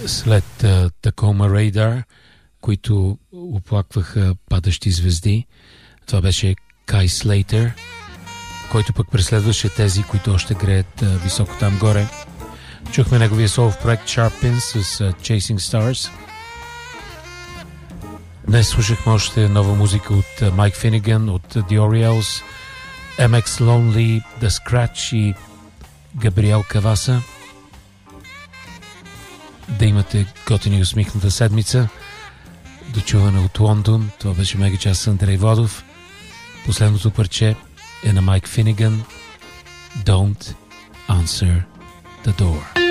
след Tacoma Radar, които оплакваха падащи звезди. Това беше Кай Слейтър, който пък преследваше тези, които още греят високо там горе. Чухме неговия солов проект Sharpins с Chasing Stars. Днес слушахме още нова музика от Майк Финиган, от The Orioles, MX Lonely, The Scratch и Габриел Каваса. Да имате готина и усмихната седмица. Дочуване от Лондон. Това беше Мегачас с Андрей Водов. Последното парче е на Майк Финиган. Don't Answer the Door.